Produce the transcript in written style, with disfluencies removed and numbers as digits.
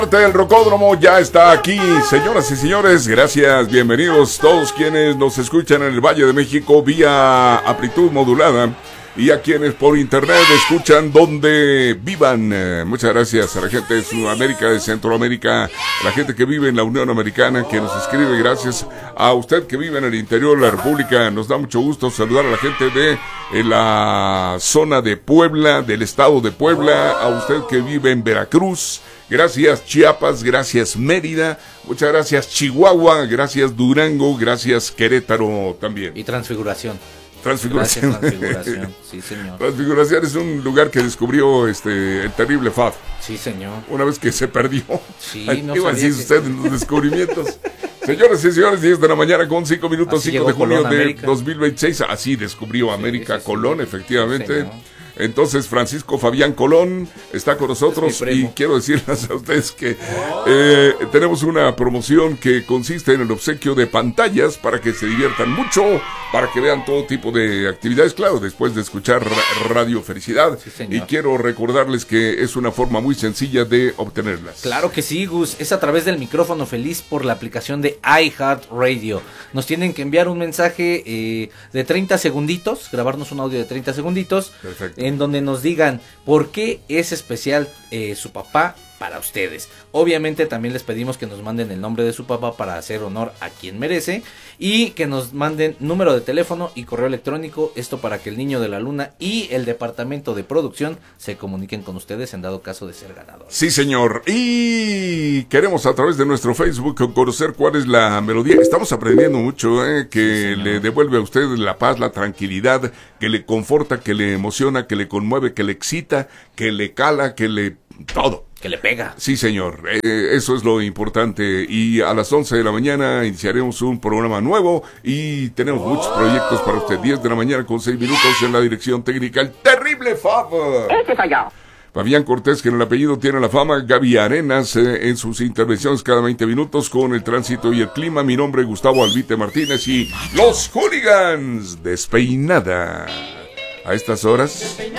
El Rocódromo ya está aquí, señoras y señores, gracias, bienvenidos todos quienes nos escuchan en el Valle de México vía amplitud modulada y a quienes por internet escuchan donde vivan. Muchas gracias a la gente de Sudamérica, de Centroamérica, a la gente que vive en la Unión Americana, que nos escribe, gracias a usted que vive en el interior de la República. Nos da mucho gusto saludar a la gente de la zona de Puebla, del estado de Puebla, a usted que vive en Veracruz. Gracias Chiapas, gracias Mérida, muchas gracias Chihuahua, gracias Durango, gracias Querétaro también. Y Transfiguración. Transfiguración. Gracias, Transfiguración, sí señor. Transfiguración es un lugar que descubrió el terrible Fab. Sí señor. Una vez que se perdió. Sí, no iba a decir usted en los descubrimientos. Señores y señores, 10 de la mañana con 5 minutos, Así 5 de junio Colón, de América. 2026. Así descubrió América sí, Colón, sí. efectivamente. Sí, entonces Francisco Fabián Colón está con nosotros Es mi primo. y quiero decirles a ustedes que tenemos una promoción que consiste en el obsequio de pantallas para que se diviertan mucho, para que vean todo tipo de actividades, claro, después de escuchar Radio Felicidad. Sí, señor. Y quiero recordarles que es una forma muy sencilla de obtenerlas. Claro que sí, Gus, es a través del micrófono feliz por la aplicación de iHeartRadio. Nos tienen que enviar un mensaje de 30 segunditos, grabarnos un audio de 30 segunditos. Perfecto. En donde nos digan por qué es especial su papá para ustedes. Obviamente también les pedimos que nos manden el nombre de su papá para hacer honor a quien merece y que nos manden número de teléfono y correo electrónico, esto para que el niño de la luna y el departamento de producción se comuniquen con ustedes en dado caso de ser ganador. Sí, señor. Y queremos a través de nuestro Facebook conocer cuál es la melodía. Estamos aprendiendo mucho, que Sí, le devuelve a usted la paz, la tranquilidad, que le conforta, que le emociona, que le conmueve, que le excita, que le cala, que le... todo. Que le pega. Sí, señor, eso es lo importante. Y a las 11 de la mañana iniciaremos un programa nuevo y tenemos muchos proyectos para usted. 10 de la mañana con 6 minutos en la dirección técnica, el terrible Fab. Fabián Cortés, que en el apellido tiene la fama. Gaby Arenas en sus intervenciones cada 20 minutos con el tránsito y el clima. Mi nombre es Gustavo Albite Martínez y los Hooligans. Despeinada. A estas horas,